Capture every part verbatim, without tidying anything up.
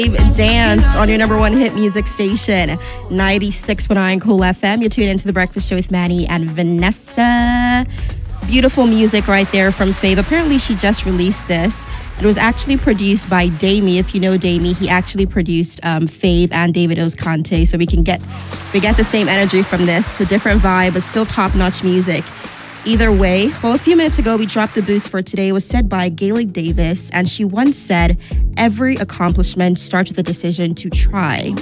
Dance on your number one hit music station, ninety-six point nine Cool F M. You're tuned into The Breakfast Show with Manny and Vanessa. Beautiful music right there from Fave. Apparently, she just released this. It was actually produced by Damie. If you know Damie, he actually produced um, Fave and Davido's Conte. So we can get we get the same energy from this. It's a different vibe, but still top-notch music. Either way, well, a few minutes ago, we dropped the boost for today. It was said by Gaelic Davis, and she once said, every accomplishment starts with a decision to try.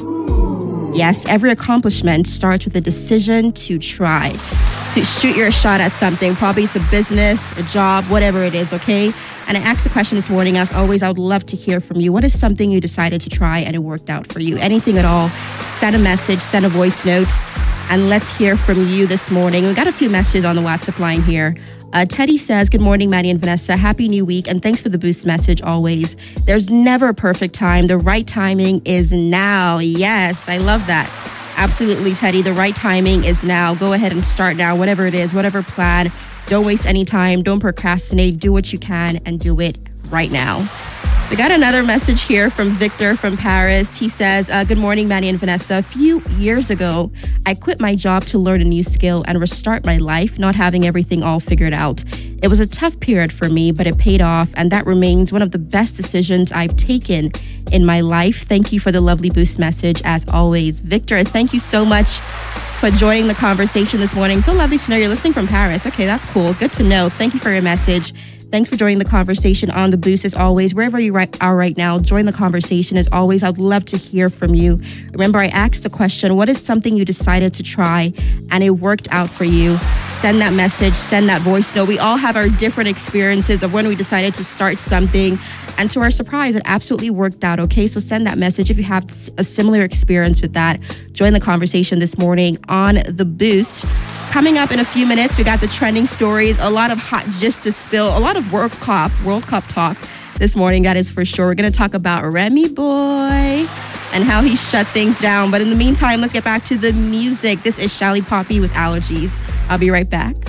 Yes, every accomplishment starts with a decision to try. To shoot your shot at something. Probably it's a business, a job, whatever it is, okay? And I asked a question this morning. As always, I would love to hear from you. What is something you decided to try and it worked out for you? Anything at all. Send a message, send a voice note. And let's hear from you this morning. We got a few messages on the WhatsApp line here. Uh, Teddy says, good morning, Manny and Vanessa. Happy new week. And thanks for the boost message always. There's never a perfect time. The right timing is now. Yes, I love that. Absolutely, Teddy. The right timing is now. Go ahead and start now. Whatever it is, whatever plan. Don't waste any time. Don't procrastinate. Do what you can and do it right now. We got another message here from Victor from Paris. He says, uh, good morning, Manny and Vanessa. A few years ago, I quit my job to learn a new skill and restart my life, not having everything all figured out. It was a tough period for me, but it paid off, and that remains one of the best decisions I've taken in my life. Thank you for the lovely boost message, as always. Victor, thank you so much for joining the conversation this morning. So lovely to know you're listening from Paris. Okay, that's cool. Good to know. Thank you for your message. Thanks for joining the conversation on the boost as always. Wherever you are right now, join the conversation as always. I'd love to hear from you. Remember, I asked a question. What is something you decided to try and it worked out for you? Send that message, send that voice note. We all have our different experiences of when we decided to start something. And to our surprise, it absolutely worked out, okay? So send that message if you have a similar experience with that. Join the conversation this morning on the boost. Coming up in a few minutes, we got the trending stories, a lot of hot gist to spill, a lot of World Cup, World Cup talk this morning, that is for sure. We're going to talk about Remy Boy and how he shut things down. But in the meantime, let's get back to the music. This is Shally Poppy with Allergies. I'll be right back.